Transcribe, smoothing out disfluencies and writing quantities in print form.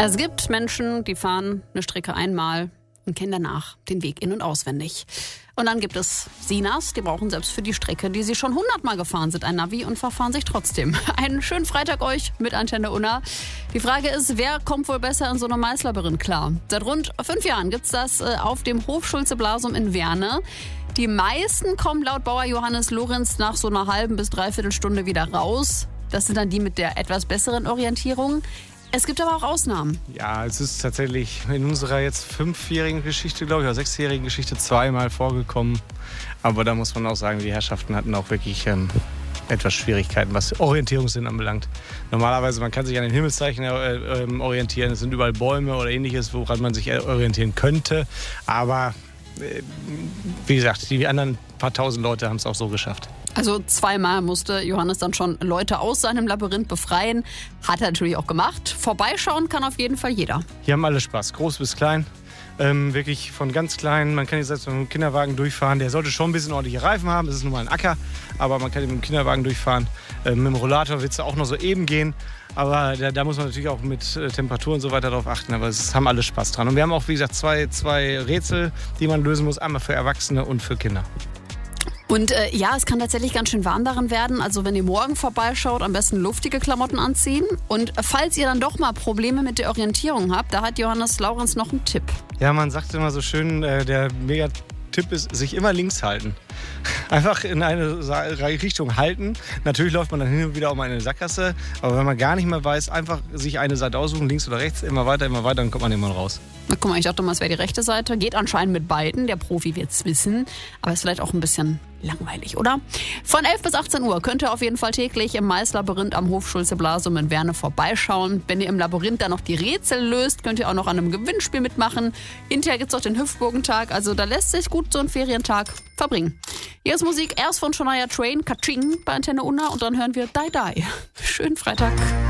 Es gibt Menschen, die fahren eine Strecke einmal und kennen danach den Weg in- und auswendig. Und dann gibt es Sinas, die brauchen selbst für die Strecke, die sie schon 100-mal gefahren sind, ein Navi und verfahren sich trotzdem. Einen schönen Freitag euch mit Antenne Unna. Die Frage ist, wer kommt wohl besser in so einem Maislabyrinth klar? Seit rund 5 Jahren gibt's das auf dem Hof Schulze-Blasum in Werne. Die meisten kommen laut Bauer Johannes Lorenz nach so einer halben bis dreiviertel Stunde wieder raus. Das sind dann die mit der etwas besseren Orientierung. Es gibt aber auch Ausnahmen. Ja, es ist tatsächlich in unserer jetzt 5-jährigen Geschichte, glaube ich, oder 6-jährigen Geschichte zweimal vorgekommen. Aber da muss man auch sagen, die Herrschaften hatten auch wirklich etwas Schwierigkeiten, was Orientierungssinn anbelangt. Normalerweise, man kann sich an den Himmelszeichen orientieren. Es sind überall Bäume oder ähnliches, woran man sich orientieren könnte. Aber wie gesagt, die anderen paar tausend Leute haben es auch so geschafft. Also zweimal musste Johannes dann schon Leute aus seinem Labyrinth befreien. Hat er natürlich auch gemacht. Vorbeischauen kann auf jeden Fall jeder. Hier haben alle Spaß, groß bis klein. Wirklich von ganz klein. Man kann hier selbst mit dem Kinderwagen durchfahren. Der sollte schon ein bisschen ordentliche Reifen haben. Das ist nun mal ein Acker. Aber man kann hier mit dem Kinderwagen durchfahren. Mit dem Rollator wird es auch noch so eben gehen. Aber da muss man natürlich auch mit Temperatur und so weiter darauf achten. Aber es haben alle Spaß dran. Und wir haben auch, wie gesagt, zwei Rätsel, die man lösen muss. Einmal für Erwachsene und für Kinder. Und ja, es kann tatsächlich ganz schön warm darin werden. Also wenn ihr morgen vorbeischaut, am besten luftige Klamotten anziehen. Und falls ihr dann doch mal Probleme mit der Orientierung habt, da hat Johannes Lorenz noch einen Tipp. Ja, man sagt immer so schön, der Mega-Tipp ist, sich immer links halten. Einfach in eine Richtung halten. Natürlich läuft man dann hin und wieder auch mal in eine Sackgasse. Aber wenn man gar nicht mehr weiß, einfach sich eine Seite aussuchen, links oder rechts, immer weiter, dann kommt man irgendwann raus. Na, guck mal, ich dachte mal, es wäre die rechte Seite. Geht anscheinend mit beiden. Der Profi wird's wissen. Aber ist vielleicht auch ein bisschen langweilig, oder? Von 11 bis 18 Uhr könnt ihr auf jeden Fall täglich im Maislabyrinth am Hof Schulze-Blasum in Werne vorbeischauen. Wenn ihr im Labyrinth dann noch die Rätsel löst, könnt ihr auch noch an einem Gewinnspiel mitmachen. Hinterher gibt's auch den Hüpfburgentag. Also da lässt sich gut so ein Ferientag verbringen. Hier ist Musik erst von Shania Twain, Kaching bei Antenne Unna und dann hören wir Die Die. Schönen Freitag.